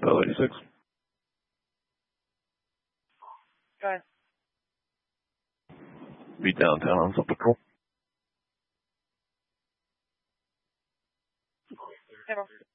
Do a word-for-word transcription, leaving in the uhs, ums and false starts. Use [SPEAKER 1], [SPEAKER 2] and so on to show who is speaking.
[SPEAKER 1] Bell eighty-six.
[SPEAKER 2] Go ahead.
[SPEAKER 1] Be downtown on some patrol.
[SPEAKER 2] Hey, bro.